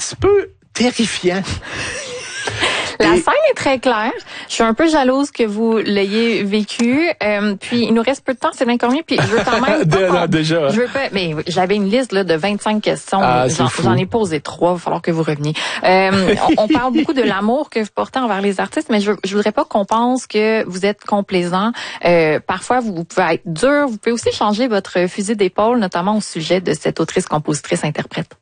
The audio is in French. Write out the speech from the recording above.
petit peu terrifiant. La scène est très claire. Je suis un peu jalouse que vous l'ayez vécu. Puis il nous reste peu de temps, Sylvain Cormier. Puis je veux quand même déjà. Je veux pas. Mais j'avais une liste là de 25 questions. J'en ai posé 3. Il va falloir que vous reveniez. On parle beaucoup de l'amour que vous portez envers les artistes, mais je voudrais pas qu'on pense que vous êtes complaisant. Parfois, vous pouvez être dur. Vous pouvez aussi changer votre fusil d'épaule, notamment au sujet de cette autrice, compositrice, interprète.